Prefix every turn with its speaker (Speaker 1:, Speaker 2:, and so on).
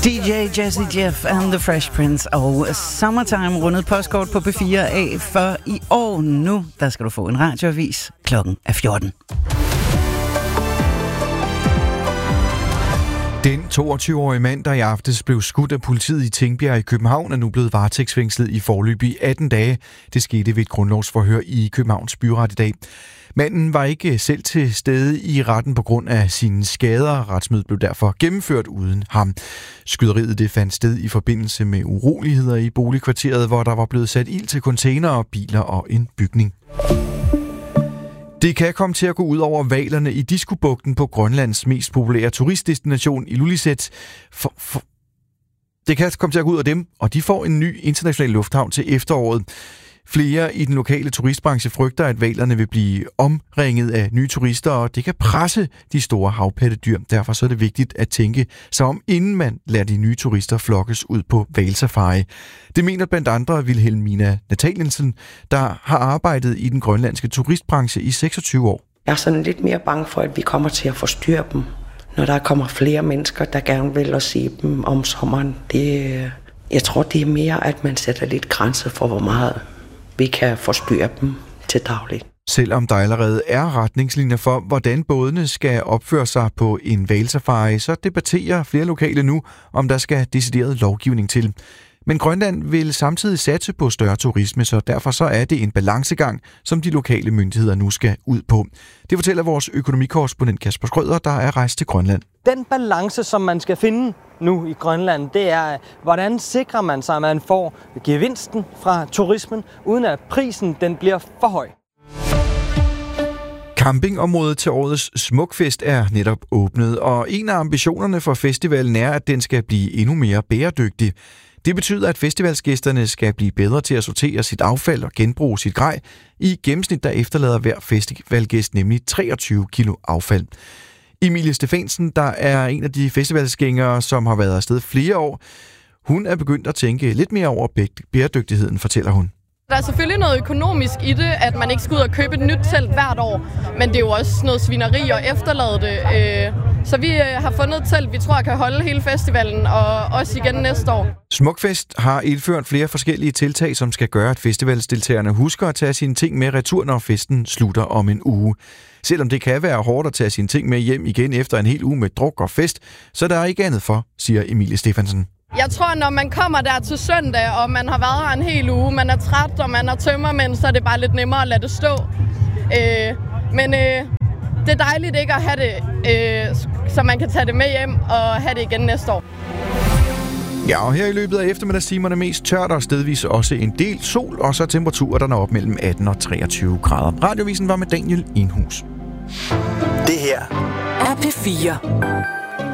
Speaker 1: DJ Jazzy Jeff and the Fresh Prince og Summertime rundet postkort på P4 af for i år. Nu der skal du få en radioavis. Klokken er 14.
Speaker 2: Den 22-årige mand, der i aftes blev skudt af politiet i Tingbjerg i København, er nu blevet varetægtsfængslet i foreløbig 18 dage. Det skete ved et grundlovsforhør i Københavns Byret i dag. Manden var ikke selv til stede i retten på grund af sine skader. Retsmødet blev derfor gennemført uden ham. Skyderiet det fandt sted i forbindelse med uroligheder i boligkvarteret, hvor der var blevet sat ild til containere, biler og en bygning. Det kan komme til at gå ud over hvalerne i Diskobugten på Grønlands mest populære turistdestination Ilulissat. Det kan komme til at gå ud af dem, og de får en ny international lufthavn til efteråret. Flere i den lokale turistbranche frygter, at hvalerne vil blive omringet af nye turister, og det kan presse de store havpattedyr. Derfor så er det vigtigt at tænke sig om, inden man lader de nye turister flokkes ud på hvalsafari. Det mener blandt andre Wilhelmina Nataliensen, der har arbejdet i den grønlandske turistbranche i 26 år.
Speaker 3: Jeg er sådan lidt mere bange for, at vi kommer til at forstyrre dem, når der kommer flere mennesker, der gerne vil at se dem om sommeren. Jeg tror, det er mere, at man sætter lidt grænser for, hvor meget vi kan forstyrre dem til dagligt.
Speaker 2: Selvom der allerede er retningslinjer for, hvordan bådene skal opføre sig på en hvalsafari, så debatterer flere lokale nu, om der skal decideret lovgivning til. Men Grønland vil samtidig satse på større turisme, så derfor så er det en balancegang, som de lokale myndigheder nu skal ud på. Det fortæller vores økonomikorrespondent Kasper Skrøder, der er rejst til Grønland.
Speaker 4: Den balance, som man skal finde nu i Grønland, det er, hvordan sikrer man sig, at man får gevinsten fra turismen, uden at prisen den bliver for høj.
Speaker 2: Campingområdet til årets Smukfest er netop åbnet, og en af ambitionerne for festivalen er, at den skal blive endnu mere bæredygtig. Det betyder, at festivalsgæsterne skal blive bedre til at sortere sit affald og genbruge sit grej. I gennemsnit der efterlader hver festivalgæst nemlig 23 kilo affald. Emilie Stefansen, der er en af de festivalsgængere, som har været afsted flere år, hun er begyndt at tænke lidt mere over bæredygtigheden, fortæller hun.
Speaker 5: Der er selvfølgelig noget økonomisk i det, at man ikke skal ud og købe et nyt telt hvert år, men det er jo også noget svineri at efterlade det. Så vi har fundet et telt, vi tror kan holde hele festivalen, og også igen næste år.
Speaker 2: Smukfest har indført flere forskellige tiltag, som skal gøre, at festivalsdeltagerne husker at tage sine ting med retur, når festen slutter om en uge. Selvom det kan være hårdt at tage sine ting med hjem igen efter en hel uge med druk og fest, så der er ikke andet for, siger Emilie Stefansen.
Speaker 5: Jeg tror, når man kommer der til søndag, og man har været her en hel uge, man er træt, og man er tømmermænd, så er det bare lidt nemmere at lade det stå. Men det er dejligt ikke at have det, så man kan tage det med hjem og have det igen næste år.
Speaker 2: Ja, og her i løbet af eftermiddagstimerne mest tørt og stedvis også en del sol, og så temperaturer, der når op mellem 18 og 23 grader. Radiovisen var med Daniel Enhus.
Speaker 6: Det her er P4.